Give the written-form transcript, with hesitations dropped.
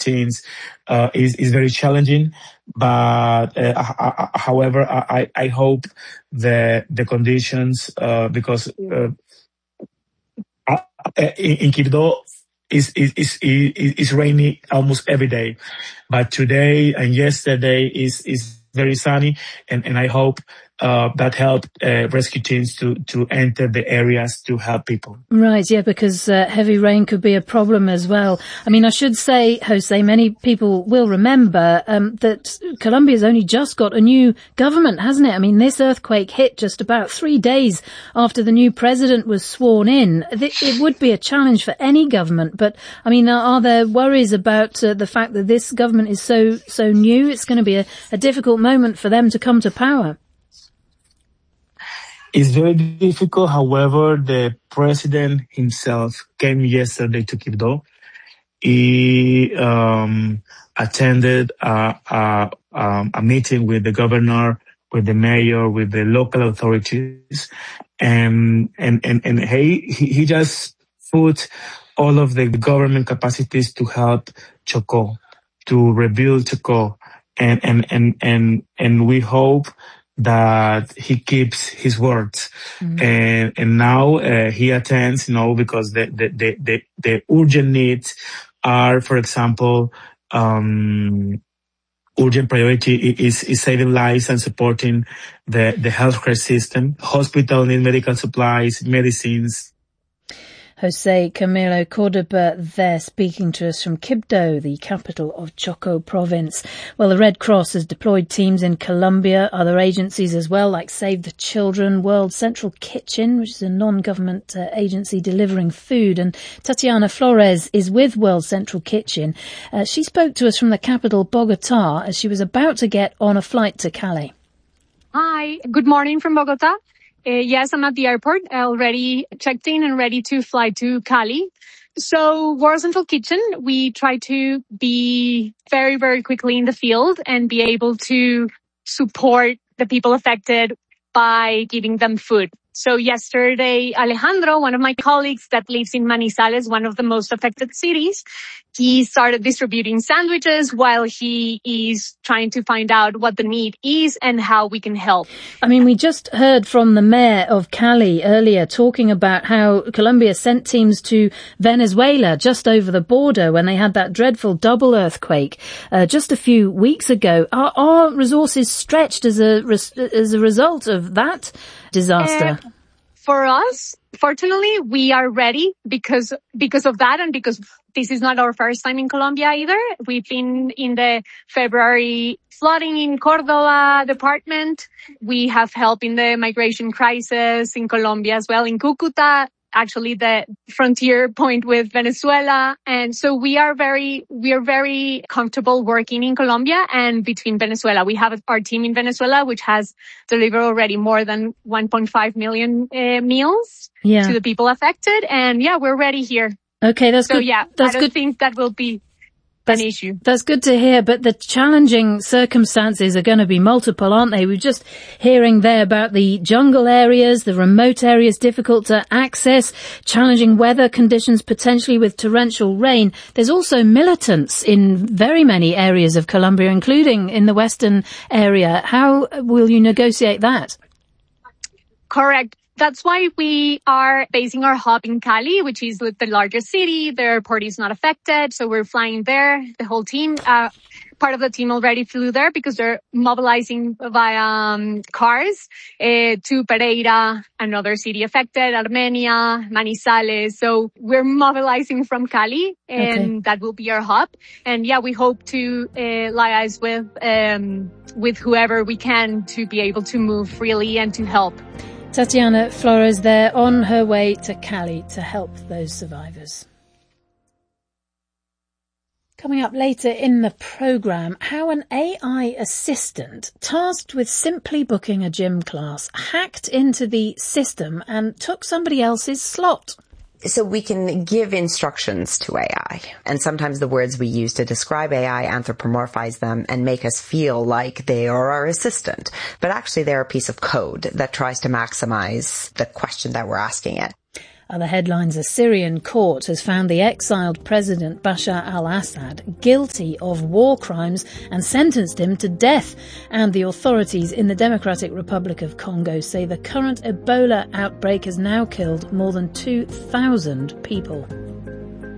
teens is very challenging. But however, I hope the conditions because in Quibdó is rainy almost every day, but today and yesterday is very sunny, and I hope that helped rescue teams to enter the areas to help people. Right, yeah, because heavy rain could be a problem as well. I mean, I should say, Jose, many people will remember that Colombia's only just got a new government, hasn't it? I mean, this earthquake hit just about 3 days after the new president was sworn in. It would be a challenge for any government, but, I mean, are there worries about the fact that this government is so new? It's going to be a difficult moment for them to come to power. It's very difficult. However, the president himself came yesterday to Quibdó. He attended a meeting with the governor, with the mayor, with the local authorities, and he just put all of the government capacities to help Chocó, to rebuild Chocó, and we hope that he keeps his words. Mm-hmm. And now he attends, because the urgent needs are, for example, urgent priority is saving lives and supporting the healthcare system. Hospital need medical supplies, medicines. Jose Camilo Cordoba there speaking to us from Quibdó, the capital of Chocó province. Well, the Red Cross has deployed teams in Colombia, other agencies as well, like Save the Children, World Central Kitchen, which is a non-government agency delivering food. And Tatiana Flores is with World Central Kitchen. She spoke to us from the capital, Bogotá, as she was about to get on a flight to Cali. Hi, good morning from Bogotá. Yes, I'm at the airport, already checked in and ready to fly to Cali. So World Central Kitchen, we try to be very, very quickly in the field and be able to support the people affected by giving them food. So yesterday, Alejandro, one of my colleagues that lives in Manizales, one of the most affected cities, he started distributing sandwiches while he is trying to find out what the need is and how we can help. I mean, we just heard from the mayor of Cali earlier talking about how Colombia sent teams to Venezuela just over the border when they had that dreadful double earthquake just a few weeks ago. Are resources stretched as a result of that disaster? For us, fortunately, we are ready because of that and because this is not our first time in Colombia either. We've been in the February flooding in Córdoba department. We have help in the migration crisis in Colombia as well, in Cúcuta, actually the frontier point with Venezuela. And so we are very comfortable working in Colombia and between Venezuela. We have our team in Venezuela, which has delivered already more than 1.5 million meals to the people affected. And we're ready here. Okay, that's good. So that's I don't think that will be an issue. That's good to hear, but the challenging circumstances are going to be multiple, aren't they? We're just hearing there about the jungle areas, the remote areas difficult to access, challenging weather conditions potentially with torrential rain. There's also militants in very many areas of Colombia, including in the western area. How will you negotiate that? Correct. That's why we are basing our hub in Cali, which is the largest city. The airport is not affected, so we're flying there. The whole team, part of the team already flew there because they're mobilizing via cars to Pereira, another city affected, Armenia, Manizales. So we're mobilizing from Cali, and that will be our hub. And we hope to liaise with whoever we can to be able to move freely and to help. Tatiana Flores there on her way to Cali to help those survivors. Coming up later in the programme, how an AI assistant tasked with simply booking a gym class hacked into the system and took somebody else's slot. So we can give instructions to AI, and sometimes the words we use to describe AI anthropomorphize them and make us feel like they are our assistant. But actually they're a piece of code that tries to maximize the question that we're asking it. Other headlines: a Syrian court has found the exiled President Bashar al-Assad guilty of war crimes and sentenced him to death. And the authorities in the Democratic Republic of Congo say the current Ebola outbreak has now killed more than 2,000 people.